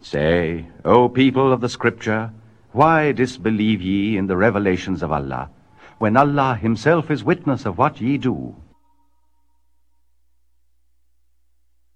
Say, O people of the Scripture, why disbelieve ye in the revelations of Allah, when Allah himself is witness of what ye do?